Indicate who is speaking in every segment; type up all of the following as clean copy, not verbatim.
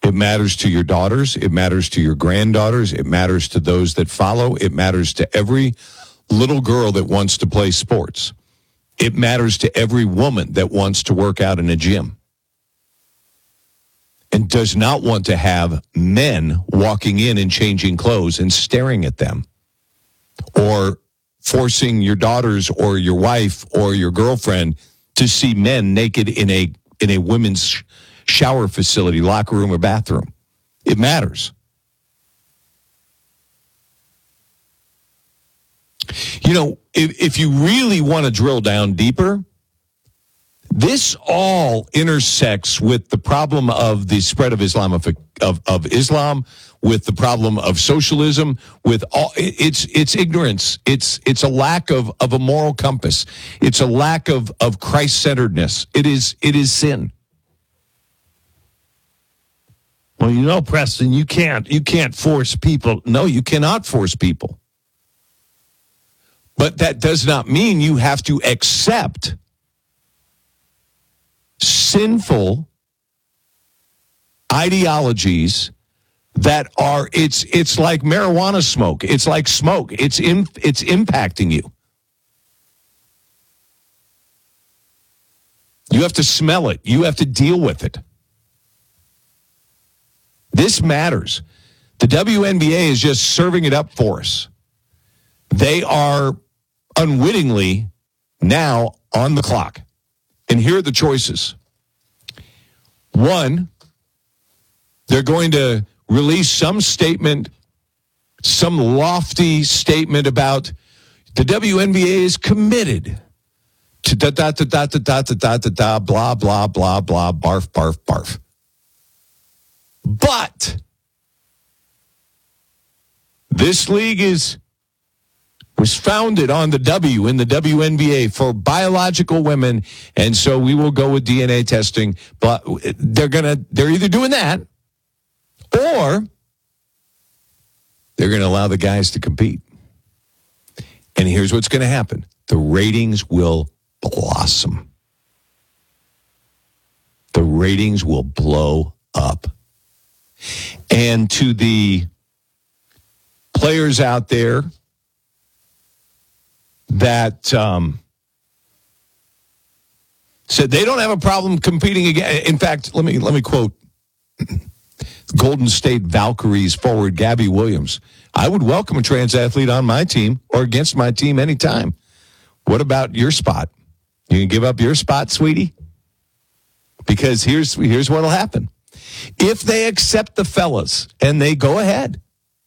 Speaker 1: It matters to your daughters. It matters to your granddaughters. It matters to those that follow. It matters to every little girl that wants to play sports. It matters to every woman that wants to work out in a gym and does not want to have men walking in and changing clothes and staring at them, or forcing your daughters or your wife or your girlfriend to see men naked in a women's shower facility, locker room, or bathroom. It matters. You know, if you really want to drill down deeper, this all intersects with the problem of the spread of Islam, with the problem of socialism, with all it's ignorance. It's a lack of a moral compass. It's a lack of Christ-centeredness. It is sin.
Speaker 2: Well, you know, Preston, you can't force people.
Speaker 1: No, you cannot force people. But that does not mean you have to accept sinful ideologies that are, it's like marijuana smoke. It's like smoke. It's impacting you. You have to smell it. You have to deal with it. This matters. The WNBA is just serving it up for us. They are unwittingly now on the clock. And here are the choices. One, they're going to release some statement, some lofty statement about the WNBA is committed to blah, blah, blah, blah, barf, barf, barf. But this league was founded on the W in the WNBA for biological women, and so we will go with DNA testing. But they're either doing that, or they're going to allow the guys to compete. And here's what's going to happen: the ratings will blossom. The ratings will blow up. And to the players out there that said they don't have a problem competing again. In fact, let me quote Golden State Valkyries forward Gabby Williams. I would welcome a trans athlete on my team or against my team anytime. What about your spot? You can give up your spot, sweetie? Because here's what'll happen. If they accept the fellas and they go ahead.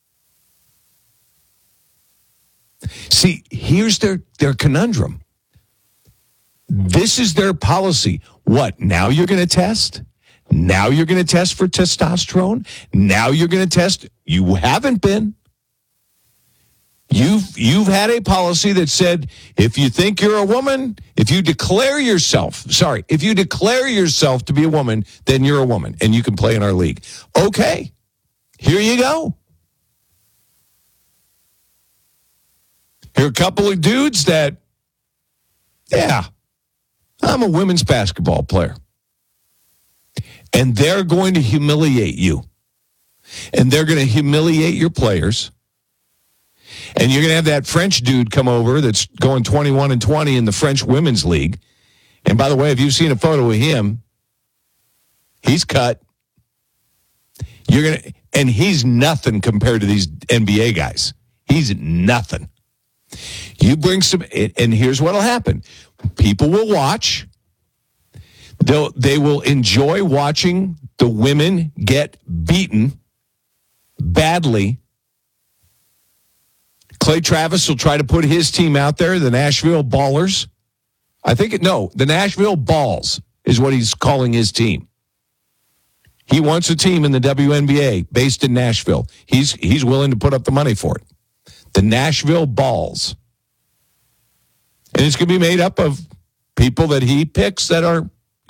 Speaker 1: See, here's their conundrum. This is their policy. What? Now you're going to test? Now you're going to test for testosterone? Now you're going to test? You haven't been. You've had a policy that said if you think you're a woman, if you declare yourself to be a woman, then you're a woman and you can play in our league. Okay, here you go. Here are a couple of dudes that, yeah, I'm a women's basketball player. And they're going to humiliate you. And they're going to humiliate your players. And you're going to have that French dude come over that's going 21-20 in the French Women's League. And by the way, if you've seen a photo of him, he's cut. And he's nothing compared to these NBA guys. He's nothing. You bring some, and here's what'll happen. People will watch. They will enjoy watching the women get beaten badly. Clay Travis will try to put his team out there, the Nashville Ballers. The Nashville Balls is what he's calling his team. He wants a team in the WNBA based in Nashville. He's willing to put up the money for it. The Nashville Balls. And it's going to be made up of people that he picks that are,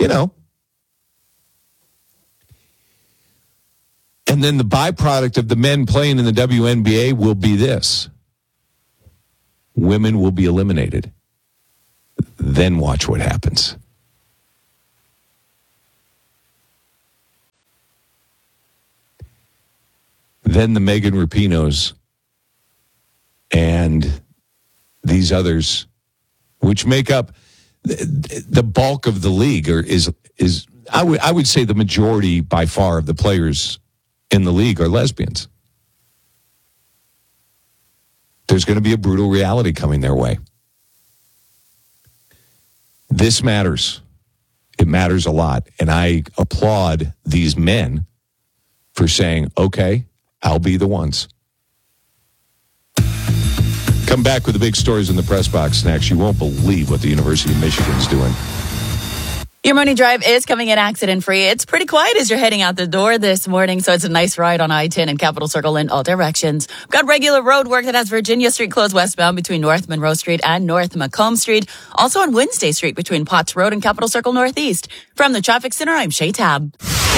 Speaker 1: And then the byproduct of the men playing in the WNBA will be this. Women will be eliminated. Then watch what happens. then the Megan Rapinos and these others, which make up the bulk of the league, I would say the majority by far of the players in the league are lesbians. There's going to be a brutal reality coming their way. This matters. It matters a lot. And I applaud these men for saying, okay, I'll be the ones. Come back with the big stories in the press box next. You won't believe what the University of Michigan's doing.
Speaker 3: Your morning drive is coming in accident-free. It's pretty quiet as you're heading out the door this morning, so it's a nice ride on I-10 and Capitol Circle in all directions. We've got regular road work that has Virginia Street closed westbound between North Monroe Street and North Macomb Street. Also on Wednesday Street between Potts Road and Capitol Circle Northeast. From the Traffic Center, I'm Shay Tab.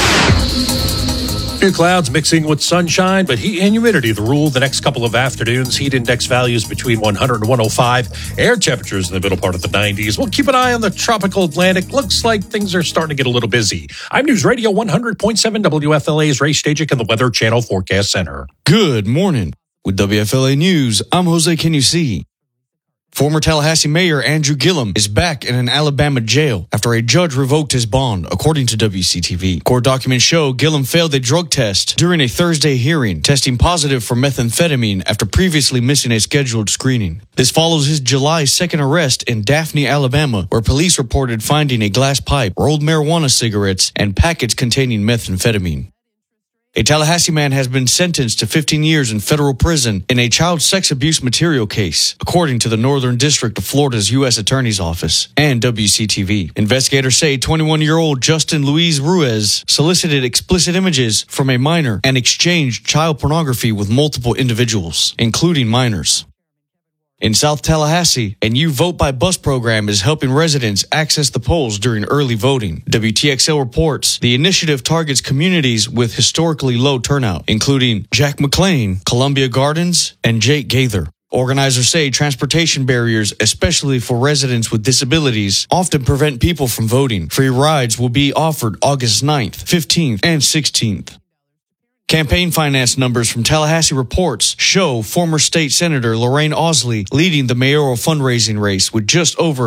Speaker 4: Few clouds mixing with sunshine, but heat and humidity the rule the next couple of afternoons. Heat index values between 100 and 105. Air temperatures in the middle part of the 90s. We'll keep an eye on the tropical Atlantic. Looks like things are starting to get a little busy. I'm News Radio 100.7 WFLA's Ray Stajic in the Weather Channel Forecast Center.
Speaker 5: Good morning. With WFLA News, I'm Jose Canusi. Former Tallahassee Mayor Andrew Gillum is back in an Alabama jail after a judge revoked his bond, according to WCTV. Court documents show Gillum failed a drug test during a Thursday hearing, testing positive for methamphetamine after previously missing a scheduled screening. This follows his July 2nd arrest in Daphne, Alabama, where police reported finding a glass pipe, rolled marijuana cigarettes, and packets containing methamphetamine. A Tallahassee man has been sentenced to 15 years in federal prison in a child sex abuse material case, according to the Northern District of Florida's U.S. Attorney's Office and WCTV. Investigators say 21-year-old Justin Luis Ruiz solicited explicit images from a minor and exchanged child pornography with multiple individuals, including minors. In South Tallahassee, a new Vote by Bus program is helping residents access the polls during early voting. WTXL reports the initiative targets communities with historically low turnout, including Jack McLean, Columbia Gardens, and Jake Gaither. Organizers say transportation barriers, especially for residents with disabilities, often prevent people from voting. Free rides will be offered August 9th, 15th, and 16th. Campaign finance numbers from Tallahassee Reports show former state senator Lorraine Ausley leading the mayoral fundraising race with just over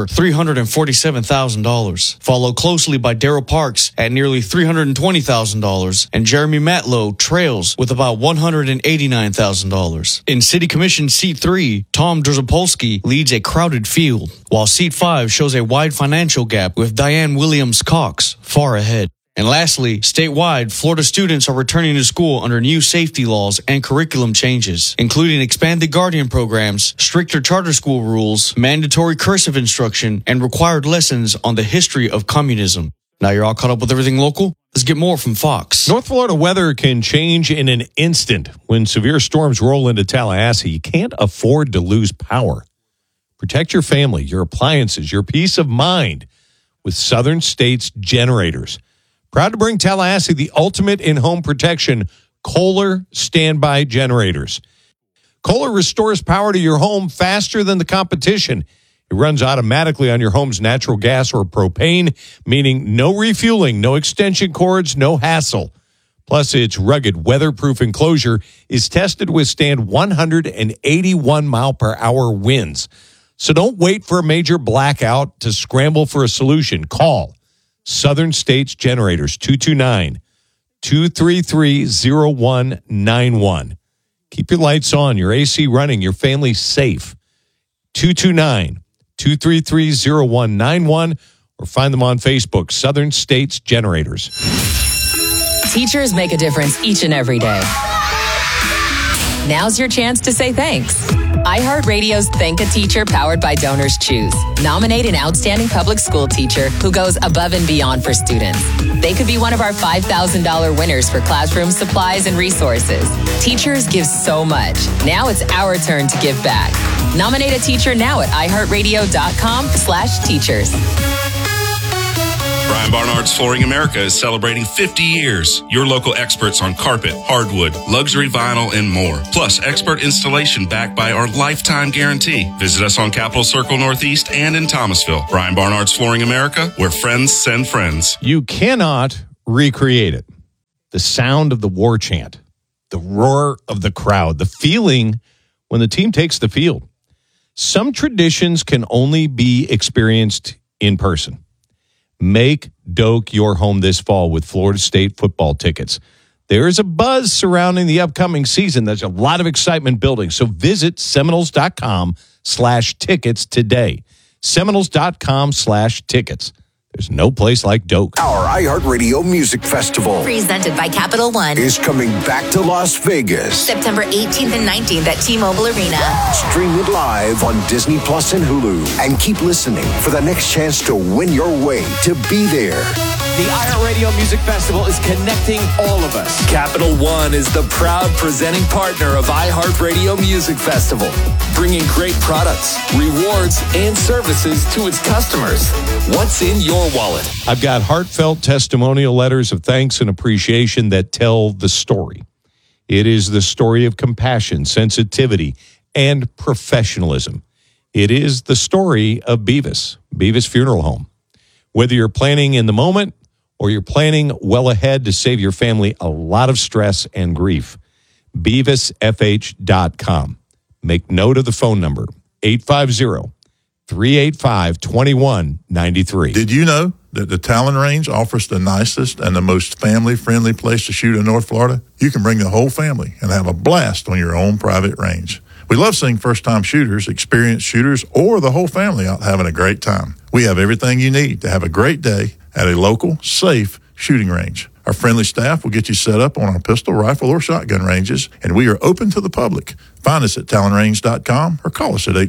Speaker 5: $347,000, followed closely by Darrell Parks at nearly $320,000, and Jeremy Matlow trails with about $189,000. In City Commission Seat 3, Tom Drzapolski leads a crowded field, while Seat 5 shows a wide financial gap with Diane Williams-Cox far ahead. And lastly, statewide, Florida students are returning to school under new safety laws and curriculum changes, including expanded guardian programs, stricter charter school rules, mandatory cursive instruction, and required lessons on the history of communism. Now you're all caught up with everything local? Let's get more from Fox.
Speaker 1: North Florida weather can change in an instant. When severe storms roll into Tallahassee, you can't afford to lose power. Protect your family, your appliances, your peace of mind with Southern States Generators. Proud to bring Tallahassee the ultimate in-home protection, Kohler standby generators. Kohler restores power to your home faster than the competition. It runs automatically on your home's natural gas or propane, meaning no refueling, no extension cords, no hassle. Plus, its rugged, weatherproof enclosure is tested to withstand 181-mile-per-hour winds. So don't wait for a major blackout to scramble for a solution. Call Southern States Generators, 229-233-0191. Keep your lights on, your AC running, your family safe. 229-233-0191, or find them on Facebook, Southern States Generators.
Speaker 6: Teachers make a difference each and every day. Now's your chance to say thanks. iHeartRadio's Thank a Teacher powered by Donors Choose. Nominate an outstanding public school teacher who goes above and beyond for students. They could be one of our $5,000 winners for classroom supplies and resources. Teachers give so much. Now it's our turn to give back. Nominate a teacher now at iHeartRadio.com/teachers.
Speaker 7: Brian Barnard's Flooring America is celebrating 50 years. Your local experts on carpet, hardwood, luxury vinyl, and more. Plus, expert installation backed by our lifetime guarantee. Visit us on Capitol Circle Northeast and in Thomasville. Brian Barnard's Flooring America, where friends send friends.
Speaker 1: You cannot recreate it. The sound of the war chant. the roar of the crowd, the feeling when the team takes the field. Some traditions can only be experienced in person. Make Doak your home this fall with Florida State football tickets. There is a buzz surrounding the upcoming season. There's a lot of excitement building. So visit Seminoles.com/tickets today. Seminoles.com/tickets. There's no place like Doak.
Speaker 8: Our iHeartRadio Music Festival
Speaker 9: presented by Capital One
Speaker 8: is coming back to Las Vegas.
Speaker 9: September 18th and 19th at T-Mobile Arena.
Speaker 8: Stream it live on Disney Plus and Hulu. And keep listening for the next chance to win your way to be there.
Speaker 10: The iHeartRadio Music Festival is connecting all of us.
Speaker 11: Capital One is the proud presenting partner of iHeartRadio Music Festival, bringing great products, rewards, and services to its customers. What's in your wallet?
Speaker 1: I've got heartfelt testimonial letters of thanks and appreciation that tell the story. It is the story of compassion, sensitivity, and professionalism. It is the story of Beavis Funeral Home. Whether you're planning in the moment or you're planning well ahead to save your family a lot of stress and grief, BeavisFH.com. Make note of the phone number, 850-385-2193.
Speaker 12: Did you know that the Talon Range offers the nicest and the most family-friendly place to shoot in North Florida? You can bring the whole family and have a blast on your own private range. We love seeing first-time shooters, experienced shooters, or the whole family out having a great time. We have everything you need to have a great day at a local, safe shooting range. Our friendly staff will get you set up on our pistol, rifle, or shotgun ranges, and we are open to the public. Find us at talonrange.com or call us at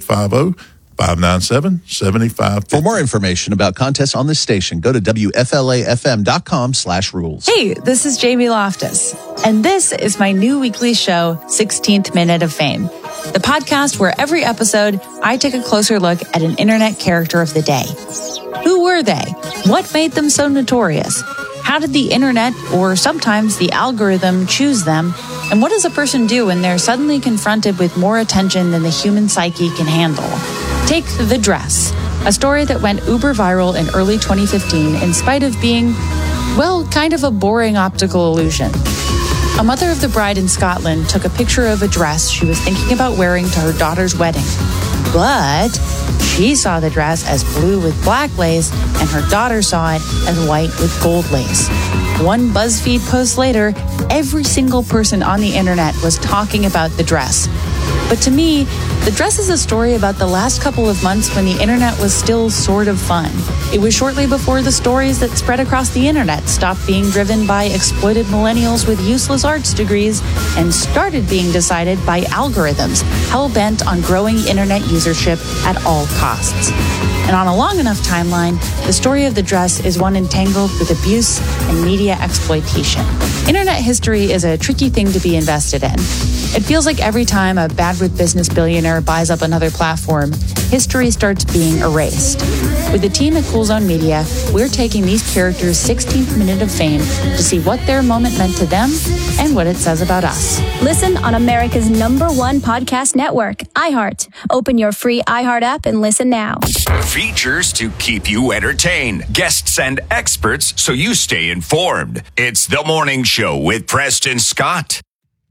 Speaker 12: 850-597-7550.
Speaker 13: For more information about contests on this station, go to WFLAFM.com/rules.
Speaker 14: Hey, this is Jamie Loftus, and this is my new weekly show, 16th Minute of Fame, the podcast where every episode I take a closer look at an internet character of the day. Who were they? What made them so notorious? How did the internet, or sometimes the algorithm, choose them? And what does a person do when they're suddenly confronted with more attention than the human psyche can handle? Take The Dress, a story that went uber viral in early 2015 in spite of being, well, kind of a boring optical illusion. A mother of the bride in Scotland took a picture of a dress she was thinking about wearing to her daughter's wedding. But she saw the dress as blue with black lace, and her daughter saw it as white with gold lace. One BuzzFeed post later, every single person on the internet was talking about the dress. But to me, the dress is a story about the last couple of months when the internet was still sort of fun. It was shortly before the stories that spread across the internet stopped being driven by exploited millennials with useless arts degrees and started being decided by algorithms hell-bent on growing internet usership at all costs. And on a long enough timeline, the story of the dress is one entangled with abuse and media exploitation. Internet history is a tricky thing to be invested in. It feels like every time a bad with business billionaire buys up another platform, history starts being erased. With the team at Cool Zone Media, we're taking these characters' 16th minute of fame to see what their moment meant to them and what it says about us.
Speaker 15: Listen on America's #1 podcast network, iHeart. Open your free iHeart app and listen now.
Speaker 16: Features to keep you entertained. Guests and experts so you stay informed. It's The Morning Show with Preston Scott.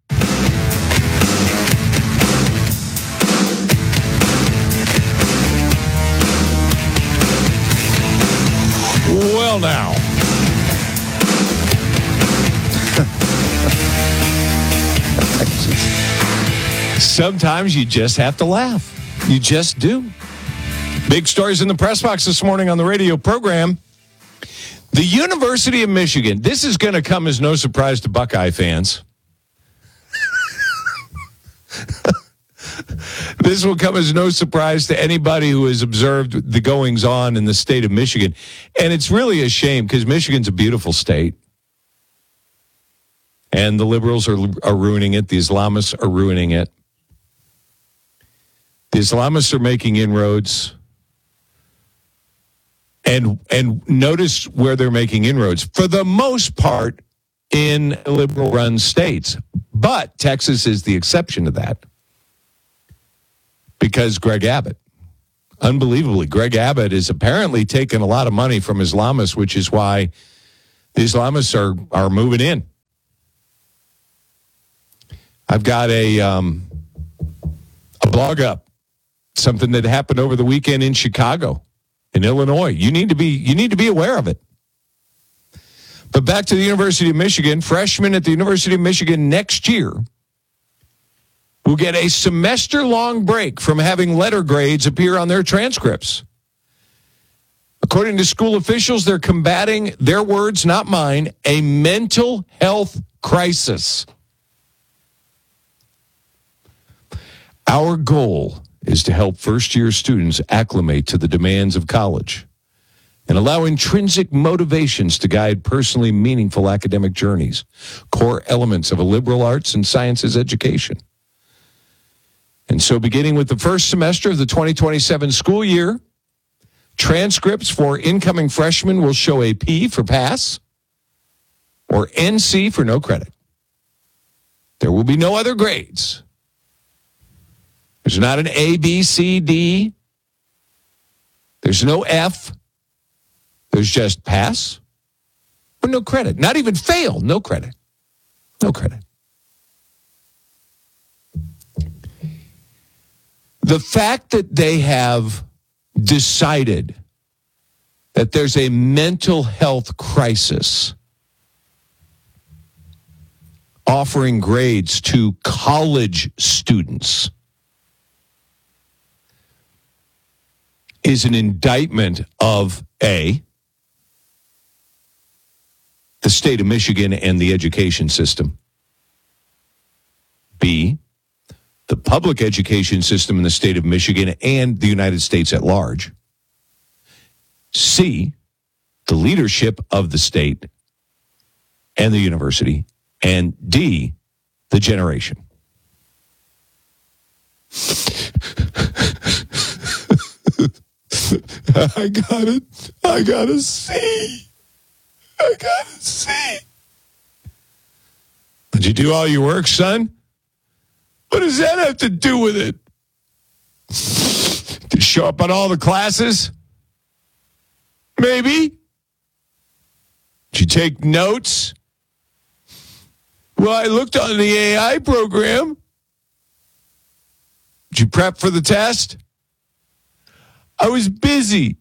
Speaker 1: Well, now. Sometimes you just have to laugh. You just do. Big stories in the press box this morning on the radio program. The University of Michigan. This is going to come as no surprise to Buckeye fans. This will come as no surprise to anybody who has observed the goings-on in the state of Michigan. And it's really a shame because Michigan's a beautiful state. And the liberals are ruining it. The Islamists are ruining it. The Islamists are making inroads. And notice where they're making inroads. For the most part, in liberal-run states. But Texas is the exception to that. Because Greg Abbott, unbelievably, Greg Abbott is apparently taking a lot of money from Islamists, which is why the Islamists are moving in. I've got a blog up, something that happened over the weekend in Chicago, in Illinois. You need to be aware of it. But back to the University of Michigan, freshmen at the University of Michigan next year will get a semester-long break from having letter grades appear on their transcripts. According to school officials, they're combating, their words, not mine, a mental health crisis. Our goal is to help first-year students acclimate to the demands of college and allow intrinsic motivations to guide personally meaningful academic journeys, core elements of a liberal arts and sciences education. And so beginning with the first semester of the 2027 school year, transcripts for incoming freshmen will show a P for pass or NC for no credit. There will be no other grades. There's not an A, B, C, D. There's no F. There's just pass or no credit. Not even fail, no credit. No credit. The fact that they have decided that there's a mental health crisis offering grades to college students is an indictment of A, the state of Michigan and the education system. B, the public education system in the state of Michigan and the United States at large. C, the leadership of the state and the university. And D, the generation. I got it. I got a C. I got a C. Did you do all your work, son? What does that have to do with it? Did you show up on all the classes? Maybe. Did you take notes? Well, I looked on the AI program. Did you prep for the test? I was busy.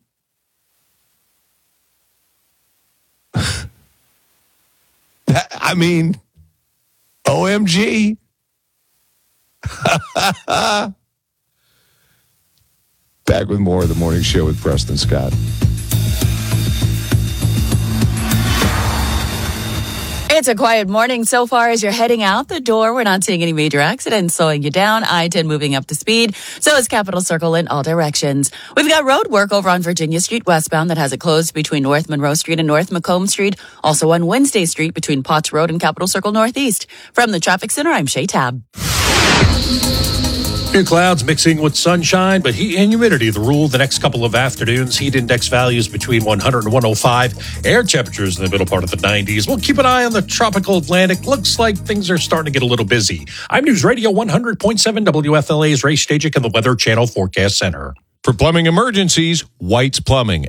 Speaker 1: I mean, OMG. Back with more of the morning show with Preston Scott.
Speaker 3: It's a quiet morning so far as you're heading out the door. We're not seeing any major accidents slowing you down. I-10 moving up to speed. So is Capitol Circle in all directions. We've got road work over on Virginia Street westbound that has it closed between North Monroe Street and North Macomb Street. Also on Wednesday Street between Potts Road and Capitol Circle Northeast. From the Traffic Center, I'm Shay Tab.
Speaker 4: Few clouds mixing with sunshine, but heat and humidity the rule the next couple of afternoons. Heat index values between 100 and 105. Air temperatures in the middle part of the 90s. We'll keep an eye on the tropical Atlantic. Looks like things are starting to get a little busy. I'm News Radio 100.7 WFLA's Ray Stajic and the Weather Channel Forecast Center.
Speaker 1: For plumbing emergencies, White's Plumbing,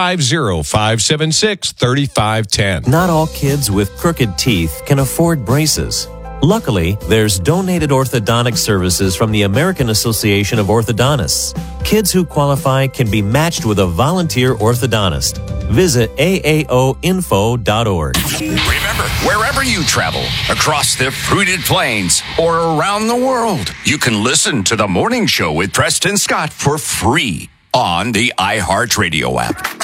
Speaker 1: 850-576-3510.
Speaker 17: Not all kids with crooked teeth can afford braces. Luckily, there's donated orthodontic services from the American Association of Orthodontists. Kids who qualify can be matched with a volunteer orthodontist. Visit aaoinfo.org.
Speaker 16: Remember, wherever you travel, across the fruited plains or around the world, you can listen to The Morning Show with Preston Scott for free on the iHeartRadio app.